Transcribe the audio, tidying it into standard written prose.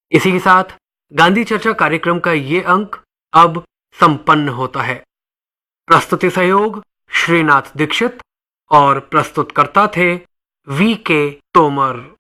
इसी के साथ गांधी चर्चा कार्यक्रम का ये अंक अब संपन्न होता है। प्रस्तुति सहयोग श्रीनाथ दीक्षित और प्रस्तुतकर्ता थे वी के तोमर।